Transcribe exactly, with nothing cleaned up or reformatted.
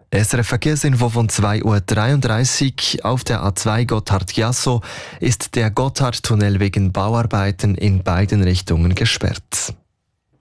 S R F Verkehrsinfo von zwei Uhr dreiunddreißig. Auf der A zwei Gotthard-Giasso ist der Gotthardtunnel wegen Bauarbeiten in beiden Richtungen gesperrt.